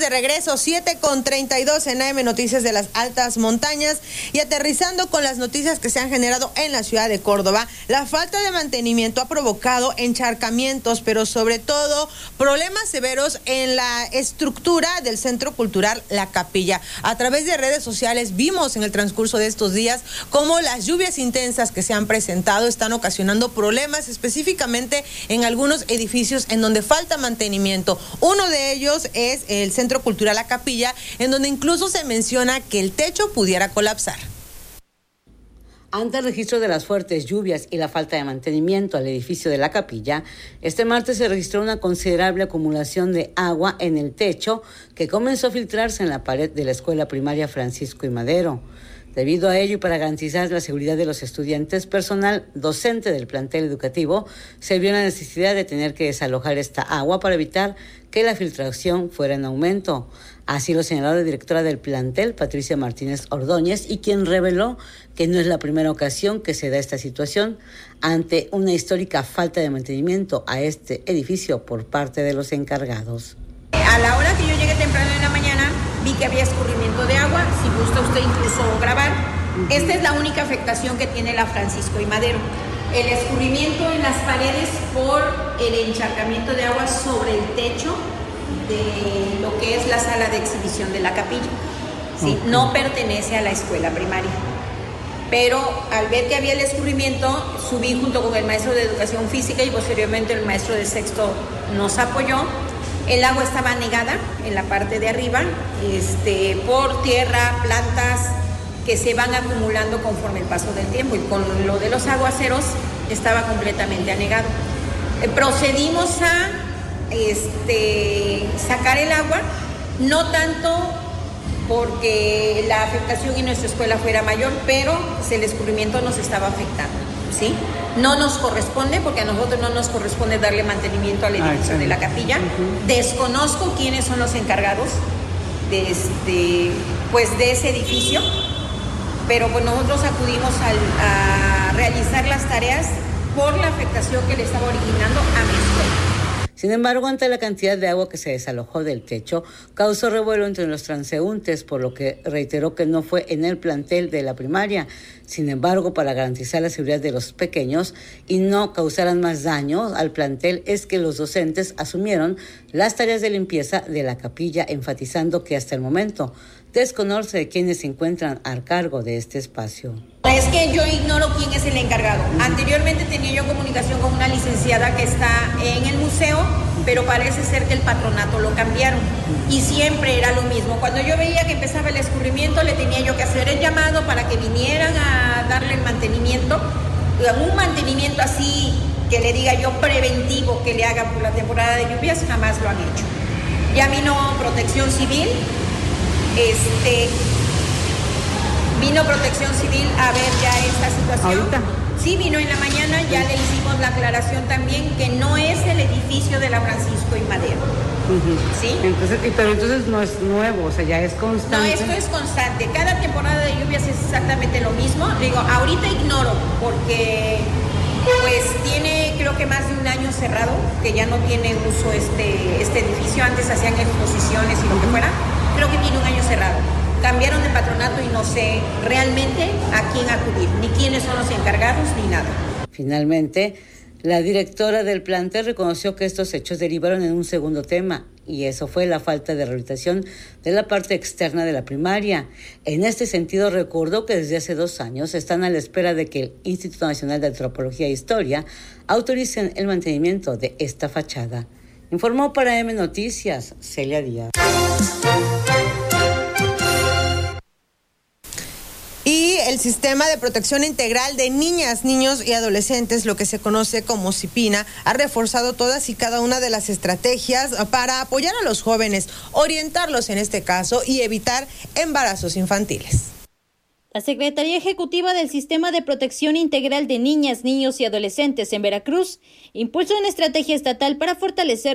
de regreso, 7:32 en AM Noticias de las Altas Montañas, y aterrizando con las noticias que se han generado en la ciudad de Córdoba. La falta de mantenimiento ha provocado encharcamientos, pero sobre todo problemas severos en la estructura del Centro Cultural La Capilla. A través de redes sociales vimos en el transcurso de estos días cómo las lluvias intensas que se han presentado están ocasionando problemas, específicamente en algunos edificios en donde falta mantenimiento. Uno de ellos es el Centro Cultural La Capilla, en donde incluso se menciona que el techo pudiera colapsar. Ante el registro de las fuertes lluvias y la falta de mantenimiento al edificio de La Capilla, este martes se registró una considerable acumulación de agua en el techo que comenzó a filtrarse en la pared de la escuela primaria Francisco I. Madero. Debido a ello y para garantizar la seguridad de los estudiantes, personal docente del plantel educativo se vio la necesidad de tener que desalojar esta agua para evitar que la filtración fuera en aumento. Así lo señaló la directora del plantel, Patricia Martínez Ordóñez, y quien reveló que no es la primera ocasión que se da esta situación ante una histórica falta de mantenimiento a este edificio por parte de los encargados. A la hora que yo llegué temprano en la mañana, vi que había escurrimiento de agua. Si gusta usted incluso grabar, esta es la única afectación que tiene la Francisco I. Madero. El escurrimiento en las paredes por el encharcamiento de agua sobre el techo de lo que es la sala de exhibición de La Capilla. ¿Sí? No pertenece a la escuela primaria. Pero al ver que había el escurrimiento, subí junto con el maestro de educación física y posteriormente el maestro de sexto nos apoyó. El agua estaba anegada en la parte de arriba, por tierra, plantas que se van acumulando conforme el paso del tiempo, y con lo de los aguaceros estaba completamente anegado. Procedimos a sacar el agua, no tanto porque la afectación en nuestra escuela fuera mayor, pero el escurrimiento nos estaba afectando, ¿sí? No nos corresponde, porque a nosotros no nos corresponde darle mantenimiento al edificio de La Capilla. Desconozco quiénes son los encargados de ese edificio, pero pues nosotros acudimos a realizar las tareas por la afectación que le estaba originando a mi escuela. Sin embargo, ante la cantidad de agua que se desalojó del techo, causó revuelo entre los transeúntes, por lo que reiteró que no fue en el plantel de la primaria. Sin embargo, para garantizar la seguridad de los pequeños y no causaran más daño al plantel, es que los docentes asumieron las tareas de limpieza de La Capilla, enfatizando que hasta el momento desconoce quiénes se encuentran al cargo de este espacio. Es que yo ignoro quién es el encargado. Anteriormente tenía yo comunicación con una licenciada que está en el museo, pero parece ser que el patronato lo cambiaron y siempre era lo mismo. Cuando yo veía que empezaba el escurrimiento, le tenía yo que hacer el llamado para que vinieran a darle el mantenimiento. Un mantenimiento así que le diga yo preventivo que le hagan por la temporada de lluvias, jamás lo han hecho. Ya vino Protección Civil. Vino Protección Civil a ver ya esta situación. ¿Ahorita? Sí, vino en la mañana, ya le hicimos la aclaración también que no es el edificio de la Francisco I. Madero. ¿Sí? Pero entonces no es nuevo, o sea, ya es constante. No, esto es constante. Cada temporada de lluvias es exactamente lo mismo. Digo, ahorita ignoro, porque pues tiene creo que más de un año cerrado, que ya no tiene uso este edificio. Antes hacían exposiciones y lo que fuera. Creo que tiene un año cerrado. Cambiaron de patronato y no sé realmente a quién acudir, ni quiénes son los encargados, ni nada. Finalmente, la directora del plantel reconoció que estos hechos derivaron en un segundo tema, y eso fue la falta de rehabilitación de la parte externa de la primaria. En este sentido, recordó que desde hace 2 años están a la espera de que el Instituto Nacional de Antropología e Historia autoricen el mantenimiento de esta fachada. Informó para AM Noticias, Celia Díaz. Y el Sistema de Protección Integral de Niñas, Niños y Adolescentes, lo que se conoce como CIPINA, ha reforzado todas y cada una de las estrategias para apoyar a los jóvenes, orientarlos en este caso y evitar embarazos infantiles. La Secretaría Ejecutiva del Sistema de Protección Integral de Niñas, Niños y Adolescentes en Veracruz impulsa una estrategia estatal para fortalecer